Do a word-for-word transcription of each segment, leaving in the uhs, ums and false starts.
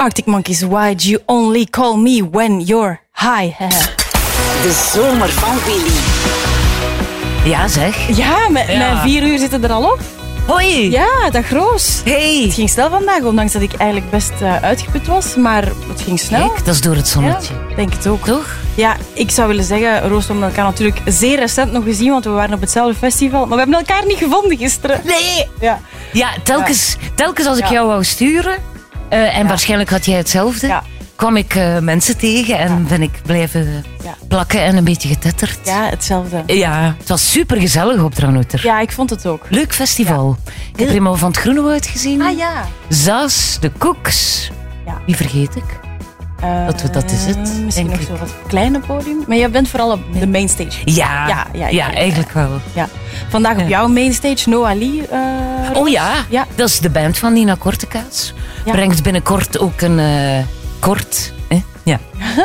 Arctic Monkeys, why'd you only call me when you're high? De zomer van Willy. Ja, zeg. Ja, met, Ja. mijn vier uur zitten er al op. Hoi. Ja, dag Roos. Hey. Het ging snel vandaag, ondanks dat ik eigenlijk best uh, uitgeput was. Maar het ging snel. Kijk, dat is door het zonnetje. Ja, denk het ook. Toch? Ja, ik zou willen zeggen, Roos, we hebben elkaar natuurlijk zeer recent nog gezien, want we waren op hetzelfde festival. Maar we hebben elkaar niet gevonden gisteren. Nee. Ja. Ja, telkens, telkens als ik Ja. jou wou sturen, uh, en Ja. waarschijnlijk had jij hetzelfde, Ja. kwam ik uh, mensen tegen en Ja. ben ik blijven Ja. plakken en een beetje getetterd. Ja, hetzelfde. Ja, het was super gezellig op Dranouter. Ja, ik vond het ook. Leuk festival. Ik heb helemaal van het Groenewoud gezien. Ah ja. Zaas, de Koeks. Ja. Wie vergeet ik? Uh, Dat, dat is het, Misschien denk nog ik. zo wat kleine podium. Maar jij bent vooral op de mainstage. Ja, Ja, ja, ja, ja, ja. eigenlijk wel. Ja. Vandaag op Ja. jouw mainstage, No Ali. Uh, Oh ja, Ja. dat is de band van Nina Kortekaas. Ja. Brengt binnenkort ook een uh, kort... Eh? Ja.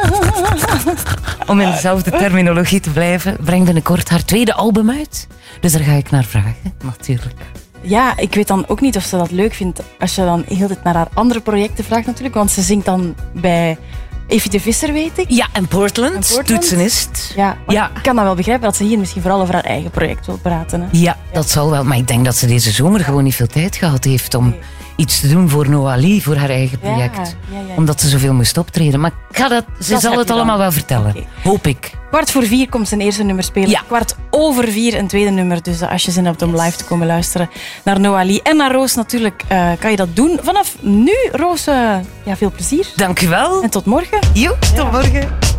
Om in dezelfde terminologie te blijven, brengt binnenkort haar tweede album uit. Dus daar ga ik naar vragen, natuurlijk. Ja, ik weet dan ook niet of ze dat leuk vindt als je dan heel de tijd naar haar andere projecten vraagt natuurlijk. Want ze zingt dan bij Evie de Visser, weet ik. Ja, en Portland, En Portland. toetsenist. Ja, maar Ja. ik kan dat wel begrijpen dat ze hier misschien vooral over haar eigen project wil praten. Hè. Ja, dat zal wel. Maar ik denk dat ze deze zomer gewoon niet veel tijd gehad heeft om iets te doen voor Noali, voor haar eigen project. Ja, ja, ja. Omdat ze zoveel moest optreden. Maar ik ga dat, ze Dat zal heb het je allemaal dan. wel vertellen. Oké. Hoop ik. Kwart voor vier komt zijn eerste nummer spelen. Ja. Kwart over vier een tweede nummer. Dus als je zin hebt om live te komen luisteren naar No Ali en naar Roos natuurlijk, uh, kan je dat doen. Vanaf nu, Roos, uh, ja, veel plezier. Dank u wel. En tot morgen. Jo, tot morgen.